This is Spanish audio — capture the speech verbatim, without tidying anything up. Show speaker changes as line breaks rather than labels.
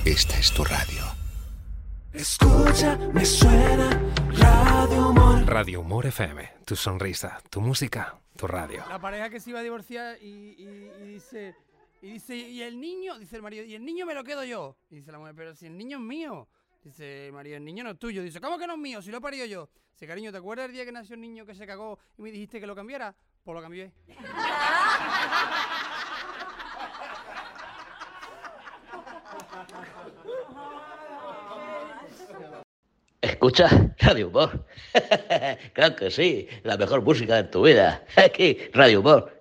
esta es tu radio.
Escucha, me suena Radio Humor.
Radio Humor F M, tu sonrisa, tu música, tu radio.
La pareja que se iba a divorciar y, y, y dice, y dice, y el niño, dice el marido, y el niño me lo quedo yo. Y dice la mujer, pero si el niño es mío. Dice el marido, el niño no es tuyo. Dice, ¿cómo que no es mío? Si lo he parido yo. Dice, cariño, ¿te acuerdas el día que nació el niño que se cagó y me dijiste que lo cambiara? Pues lo cambié.
Escucha Radio Humor. Claro que sí, la mejor música de tu vida. Aquí, Radio Humor.